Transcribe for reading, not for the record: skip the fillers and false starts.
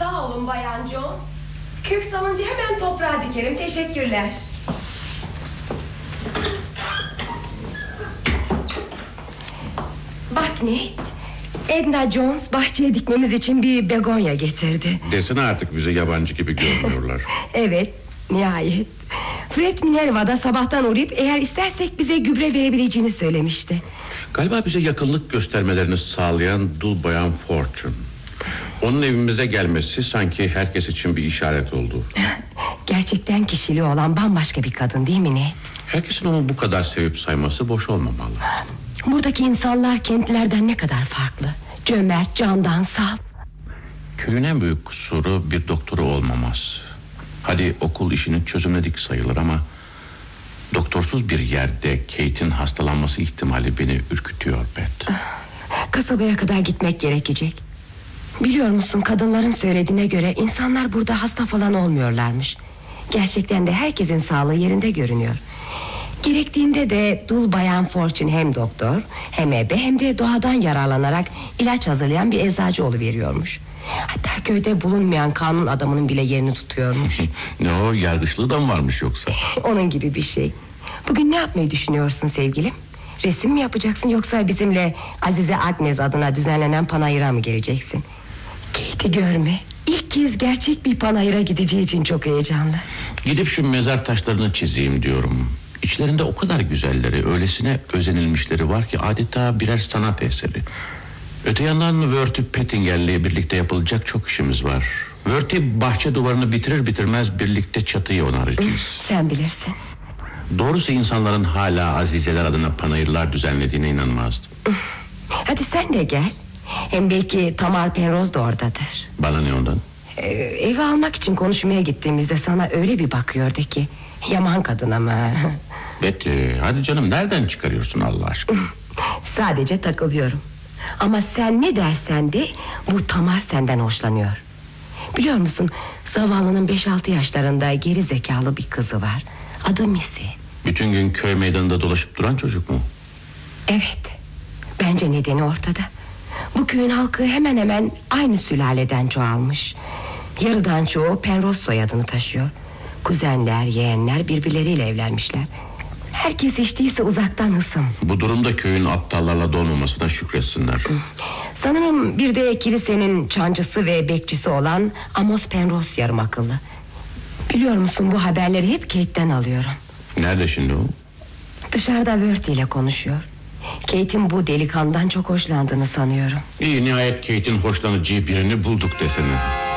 Sağ olun Bayan Jones. Kök salınca hemen toprağa dikerim. Teşekkürler. Bak Nate, Edna Jones bahçeye dikmemiz için bir begonya getirdi. Desene artık bize yabancı gibi görmüyorlar. Evet, nihayet. Fred Minerva'da sabahtan uğrayıp eğer istersek bize gübre verebileceğini söylemişti. Galiba bize yakınlık göstermelerini sağlayan dul bayan Fortune. Onun evimize gelmesi sanki herkes için bir işaret oldu. Gerçekten kişiliği olan bambaşka bir kadın değil mi Nate? Herkesin onu bu kadar sevip sayması boş olmamalı. Buradaki insanlar kentlerden ne kadar farklı. Cömert, candan, saf. Köyün en büyük kusuru bir doktoru olmaması. Hadi okul işini çözümledik sayılır ama doktorsuz bir yerde Kate'in hastalanması ihtimali beni ürkütüyor Beth. Kasabaya kadar gitmek gerekecek. Biliyor musun, kadınların söylediğine göre insanlar burada hasta falan olmuyorlarmış. Gerçekten de herkesin sağlığı yerinde görünüyor. Gerektiğinde de dul bayan Fortune hem doktor hem ebe hem de doğadan yararlanarak ilaç hazırlayan bir eczacı oluveriyormuş. Hatta köyde bulunmayan kanun adamının bile yerini tutuyormuş. Ne o, yargıçlığı da mı varmış yoksa? Onun gibi bir şey. Bugün ne yapmayı düşünüyorsun sevgilim? Resim mi yapacaksın yoksa bizimle Azize Agnes adına düzenlenen panayıra mı geleceksin? Kate'i görme. İlk kez gerçek bir panayıra gideceği için çok heyecanlı. Gidip şu mezar taşlarını çizeyim diyorum. İçlerinde o kadar güzelleri, öylesine özenilmişleri var ki adeta birer sanat eseri. Öte yandan Worthy Pettinger'le birlikte yapılacak çok işimiz var. Worthy bahçe duvarını bitirir bitirmez birlikte çatıyı onaracağız. Sen bilirsin. Doğrusu insanların hala Azizeler adına panayırlar düzenlediğine inanmazdım. Hadi sen de gel. Hem belki Tamar Penrose da oradadır. Bana ne ondan? Evi almak için konuşmaya gittiğimizde sana öyle bir bakıyordu ki. Yaman kadın ama. Betty, hadi canım, nereden çıkarıyorsun Allah aşkına? Sadece takılıyorum. Ama sen ne dersen de bu Tamar senden hoşlanıyor. Biliyor musun, zavallının 5-6 yaşlarında geri zekalı bir kızı var. Adı Missy. Bütün gün köy meydanında dolaşıp duran çocuk mu? Evet. Bence nedeni ortada. Bu köyün halkı hemen hemen aynı sülaleden çoğalmış. Yarıdan çoğu Penrose soyadını taşıyor. Kuzenler, yeğenler birbirleriyle evlenmişler. Herkes içtiyse uzaktan hısım. Bu durumda köyün aptallarla dolmamasına şükretsinler. Sanırım bir de kilisenin çancısı ve bekçisi olan Amos Penrose yarım akıllı. Biliyor musun, bu haberleri hep Kate'den alıyorum. Nerede şimdi o? Dışarıda Worthy ile konuşuyor. Kate'in bu delikanlıdan çok hoşlandığını sanıyorum. İyi, nihayet Kate'in hoşlanacağı birini bulduk desene.